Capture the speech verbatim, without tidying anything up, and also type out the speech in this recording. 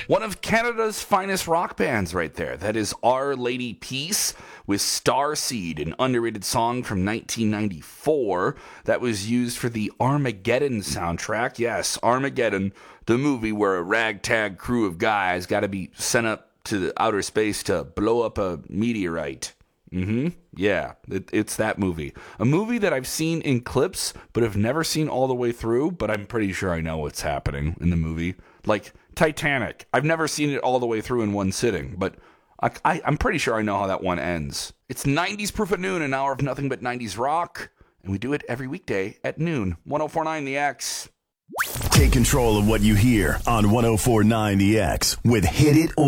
One of Canada's finest rock bands right there. That is Our Lady Peace with Starseed, an underrated song from nineteen ninety-four that was used for the Armageddon soundtrack. Yes, Armageddon, the movie where a ragtag crew of guys got to be sent up to the outer space to blow up a meteorite. Mm-hmm. Yeah, it, it's that movie. A movie that I've seen in clips, but have never seen all the way through, but I'm pretty sure I know what's happening in the movie. Like Titanic. I've never seen it all the way through in one sitting, but I, I, I'm pretty sure I know how that one ends. It's nineties Proof at Noon, an hour of nothing but nineties rock, and we do it every weekday at noon. one oh four point nine The X. Take control of what you hear on one oh four point nine The X with Hit It